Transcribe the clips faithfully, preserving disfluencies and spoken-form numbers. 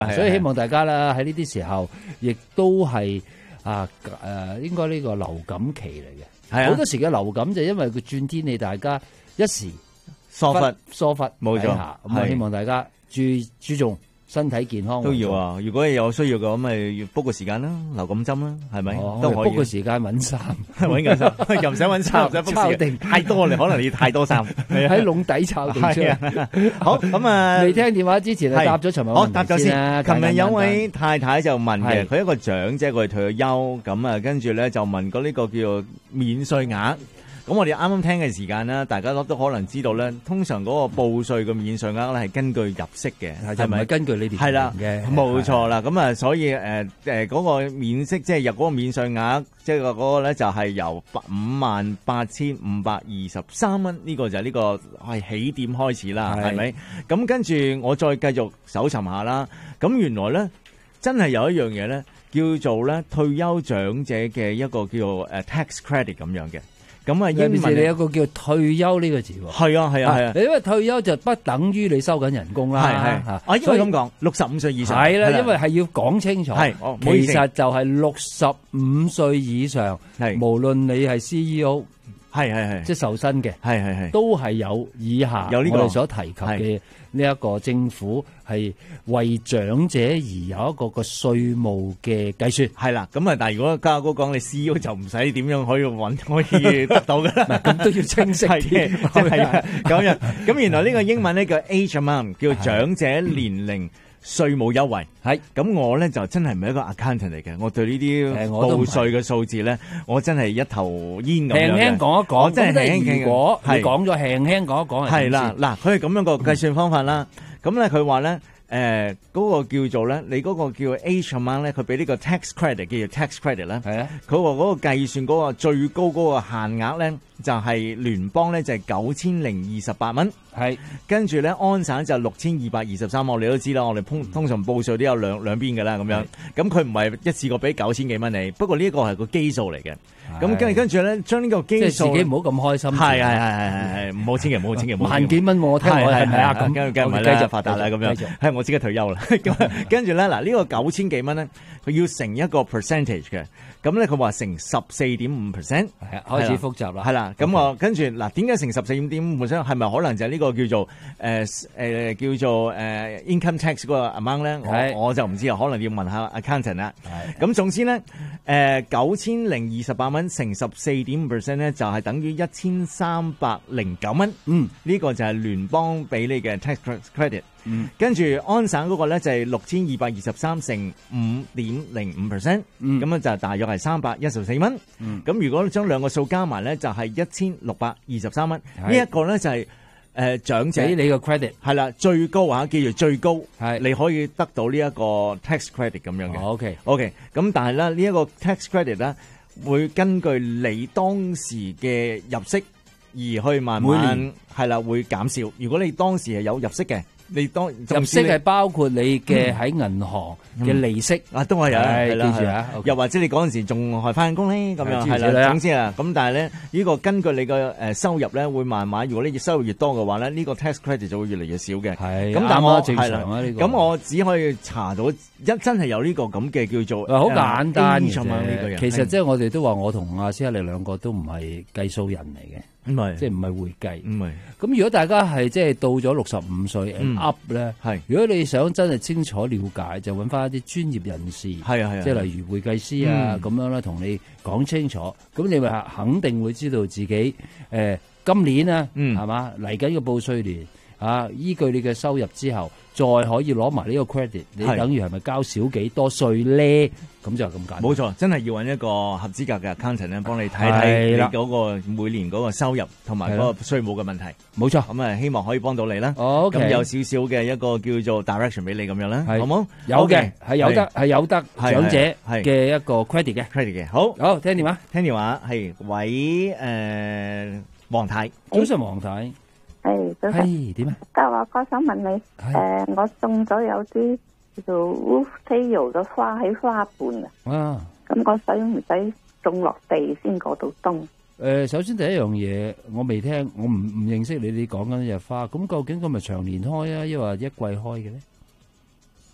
所以希望大家啦喺呢啲時候，亦都係啊誒，應該呢個流感期嚟嘅。係啊，好多時嘅流感就因為佢轉天氣，大家一時疏忽疏忽， 冇錯。 咁啊，希望大家注注重身體健康都要啊！如果有需要嘅咁，咪 book 個時間啦，流感針啦，係咪都可以 book 個時間揾衫， 揾緊衫，又唔使揾衫，唔使 book 時間，太多你可能你太多衫喺籠底抄定出嚟。 好咁啊！ 未聽電話之前啊，答咗尋日我答咗先。琴日有位太太就問嘅，佢一個長者佢退咗休，咁啊跟住咧就問過呢個叫做免稅額。咁我哋啱啱聽嘅時間咧，大家都可能知道咧，通常嗰個報稅嘅免稅額咧係根據入息嘅， 係咪根據你哋係啦嘅？冇錯啦。咁啊，所以誒誒嗰個免息即係入嗰個免稅額，即係嗰個咧就係由五萬八千五百二十三蚊，呢個就係呢個係起點開始啦，係咪？咁跟住我再繼續搜尋下啦。咁原來咧真係有一樣嘢咧，叫做咧退休長者嘅一個叫做誒 tax credit 咁樣嘅。咁啊，英文你有個叫退休呢個字喎。 係啊，係啊，係啊。 你因為退休就不等於你收緊人工啦。 係係。啊，應該咁講，六十五歲以上。 係啦，因為係要講清楚。 係， 其實就係六十五歲以上，係無論你係 C E O， 係係係， 即係受薪嘅，係係係，都係有以下我哋所提及嘅呢一個政府係為長者而有一個個稅務嘅計算。 係啦，咁啊，但係如果家哥講你 C E O 就唔使點樣可以揾可以得到嘅啦， 咁都要清晰啲， 即係咁樣。咁原來呢個英文呢叫 age amount， 叫長者年齡稅務優惠。係咁，我咧就真係唔係一個 accountant 嚟嘅，我對呢啲報稅嘅數字咧，我真係一頭煙咁樣嘅。 輕輕講一講， 我真係輕輕。 如果你講咗輕輕講一講係點先？ 係啦，嗱，佢係咁樣個計算方法啦。咁咧佢話咧。誒嗰、呃那個叫做咧，你嗰個叫 age amount 咧，佢俾呢個 tax credit 叫做 tax credit 咧。係啊，佢話嗰個計算嗰個最高嗰個限額咧，就係、是、聯邦咧就係九千零二十八蚊。係，跟住咧安省就六千二百二十三蚊。我哋都知啦，我哋通通常報稅都有兩兩邊嘅啦，咁樣。咁佢唔係一次過俾九千幾蚊你，不過呢一個係個基數嚟嘅。咁跟跟住咧，將呢個基數，即係自己唔好咁開心。 係係係係係，唔好千祈唔好千祈唔好。 萬幾蚊我聽我係咪啊？咁跟住唔係咧，繼續發達啦咁樣。係我即刻退休啦。跟住咧嗱，呢個九千幾蚊咧，佢要乘一個 percentage 嘅。咁咧佢話乘十四點五 percent， 係啊，開始複雜啦。係啦，咁我跟住嗱，點解乘十四點五 percent？ 係咪可能就係呢個叫做誒誒、呃、叫做誒、呃、income tax 嗰個 amount 咧？我我就唔知啊，可能要問下 accountant 啦。咁總之咧，誒九千零二十八蚊乘十四點五 percent 咧，就係、是、等於一千三百零九蚊。嗯，呢、這個就係聯邦俾你嘅 tax credit。嗯，跟住安省嗰個咧就係六千二百二十三乘五點零五 percent， 咁啊就大約係三百一十四蚊。嗯，咁如果將兩個數加埋咧就係一千六百二十三蚊。呢一個咧就係、是、誒、呃、長者俾你個 credit 係啦，最高啊，記住最高係你可以得到呢一個 tax credit 咁樣嘅。哦、OK OK， 咁但係咧呢一個 tax credit 咧會根據你當時嘅入息而去慢慢係啦會減少。如果你當時係有入息嘅。你當入息係包括你嘅喺銀行嘅利息、嗯嗯、啊，都係有，係啦，記住啊。又或者你嗰陣時仲係翻工咧，咁樣係啦。總之啊，咁但係咧，呢個根據你嘅誒收入咧，會慢慢。如果你收入越多嘅話咧，呢個 tax credit 就會越嚟越少嘅。係咁，但我係啦，咁我只可以查到一真係有呢個咁嘅叫做好簡單嘅啫。其實即係我哋都話，我同阿施克力兩個都唔係計數人嚟嘅。唔係，即係唔係會計，唔係。咁如果大家係即係到咗六十五歲 and up 咧，係。如果你想真係清楚了解，就揾翻一啲專業人士，係啊係啊，即係例如會計師啊咁樣啦，同你講清楚。咁你咪肯定會知道自己誒今年啊，係嘛嚟緊個報稅年啊，依據你嘅收入之後，再可以攞埋呢個 credit，你等於係咪交少幾多稅咧？咁就咁簡單。冇錯，真係要揾一個合資格嘅 accountant 咧，幫你睇睇你嗰個每年嗰個收入同埋嗰個稅務嘅問題。冇錯，咁啊希望可以幫到你啦。咁有少少嘅一個叫做 direction 俾你咁樣啦，好冇？有嘅，係有得，係有得長者嘅一個 credit 嘅 credit 嘅。好，好聽電話，聽電話係喂誒黃太，早晨黃太。 係，早晨。點啊？家華哥想問你，誒，我種咗有啲叫做 wolftail 嘅花喺花盆啊。啊。咁我使唔使種落地先過到冬？ 誒，首先第一樣嘢，我未聽，我唔唔認識你哋講緊呢隻花。咁究竟佢咪長年開啊，抑或一季開嘅咧？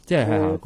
即係喺下個